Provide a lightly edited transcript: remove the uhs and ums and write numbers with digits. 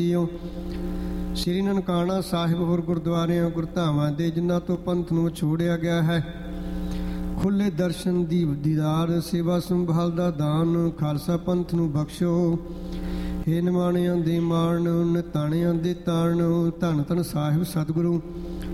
ਸ੍ਰੀ ਨਨਕਾਣਾ ਸਾਹਿਬ ਹੋਰ ਗੁਰਦੁਆਰਿਆਂ ਗੁਰਧਾਮਾਂ ਦੇ ਜਿਨ੍ਹਾਂ ਤੋਂ ਪੰਥ ਨੂੰ ਛੋੜਿਆ ਗਿਆ ਹੈ, ਖੁੱਲੇ ਦਰਸ਼ਨ ਦੀ ਦੀਦਾਰ, ਸੇਵਾ ਸੰਭਾਲ ਦਾ ਦਾਨ, ਖਾਲਸਾ ਪੰਥ ਨੂੰ ਬਖਸ਼ੋ। ਹੇ ਨਿਮਾਣਿਆਂ ਦੇ ਮਾਣ, ਨਿਤਾਣਿਆਂ ਦੇ ਤਾਣ, ਧੰਨ ਧੰਨ ਸਾਹਿਬ ਸਤਿਗੁਰੂ